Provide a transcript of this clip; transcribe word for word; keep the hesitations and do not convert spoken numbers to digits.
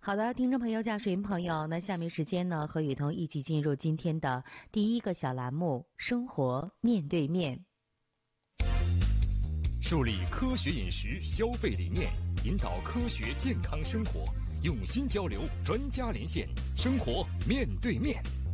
好的，听众朋友、驾驶员朋友，那下面时间呢，和雨桐一起进入今天的第一个小栏目——生活面对面。 树立科学饮食消费理念，引导科学健康生活，用心交流，专家连线，生活面对面。